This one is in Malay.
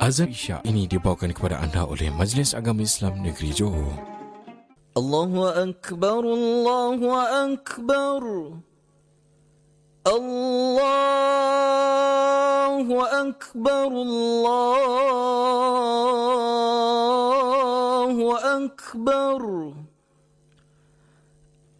Azan Isyak ini dibawakan kepada anda oleh Majlis Agama Islam Negeri Johor. Allahu Akbar, Allahu Akbar, Allahu Akbar, Allahu Akbar.